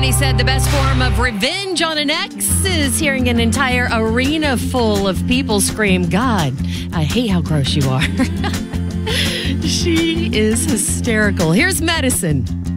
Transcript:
They said the best form of revenge on an ex is hearing an entire arena full of people scream, God, I hate how gross you are. She is hysterical. Here's Medicine.